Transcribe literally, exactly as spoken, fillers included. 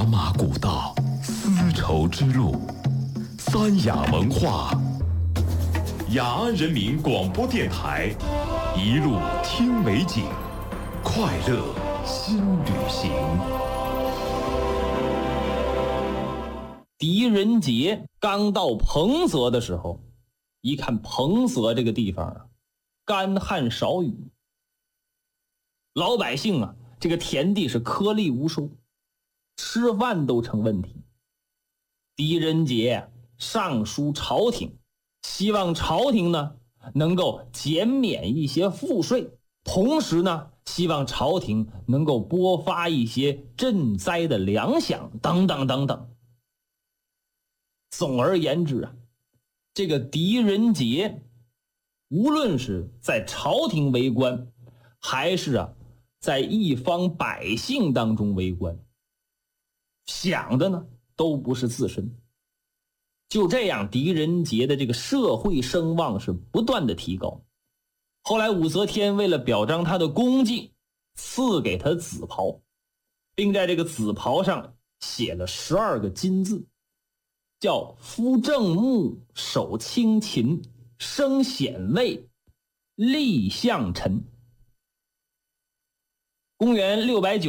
茶马古道，丝绸之路，三雅文化。雅安人民广播电台，一路听美景，快乐新旅行。 狄仁杰刚到彭泽的时候，一看彭泽这个地方啊，干旱少雨，老百姓啊，这个田地是颗粒无收，吃饭都成问题。狄仁杰上书朝廷，希望朝廷呢能够减免一些赋税，同时呢希望朝廷能够拨发一些赈灾的粮饷等等等等。总而言之啊，这个狄仁杰无论是在朝廷为官，还是啊在一方百姓当中为官，想的呢都不是自身。就这样，狄仁杰的这个社会声望是不断的提高。后来武则天为了表彰他的功绩，赐给他紫袍，并在这个紫袍上写了十二个金字，叫夫正木，手清勤，升显位，立相臣。公元六百九